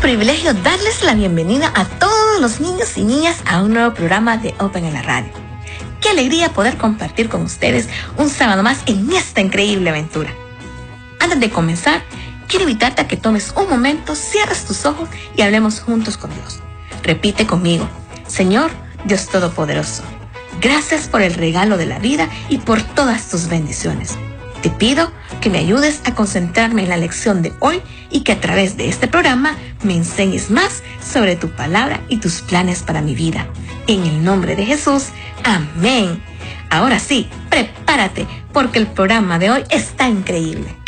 privilegio darles la bienvenida a todos los niños y niñas a un nuevo programa de Open en la Radio. Qué alegría poder compartir con ustedes un sábado más en esta increíble aventura. Antes de comenzar, quiero invitarte a que tomes un momento, cierres tus ojos y hablemos juntos con Dios. Repite conmigo: Señor Dios Todopoderoso, gracias por el regalo de la vida y por todas tus bendiciones. Te pido que me ayudes a concentrarme en la lección de hoy y que a través de este programa me enseñes más sobre tu palabra y tus planes para mi vida. En el nombre de Jesús, amén. Ahora sí, prepárate porque el programa de hoy está increíble.